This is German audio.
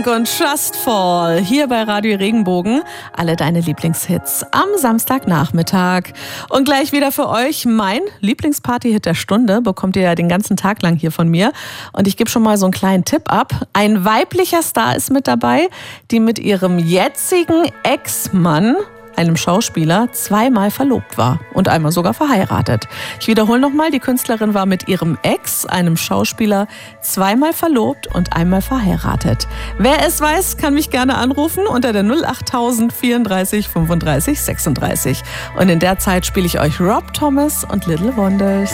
Und Trustfall hier bei Radio Regenbogen. Alle deine Lieblingshits am Samstagnachmittag. Und gleich wieder für euch mein Lieblingsparty-Hit der Stunde. Bekommt ihr ja den ganzen Tag lang hier von mir. Und ich gebe schon mal so einen kleinen Tipp ab. Ein weiblicher Star ist mit dabei, die mit ihrem jetzigen Ex-Mann, einem Schauspieler, zweimal verlobt war und einmal sogar verheiratet. Ich wiederhole nochmal, die Künstlerin war mit ihrem Ex, einem Schauspieler, zweimal verlobt und einmal verheiratet. Wer es weiß, kann mich gerne anrufen unter der 08000 34 35 36. Und in der Zeit spiele ich euch Rob Thomas und Little Wonders.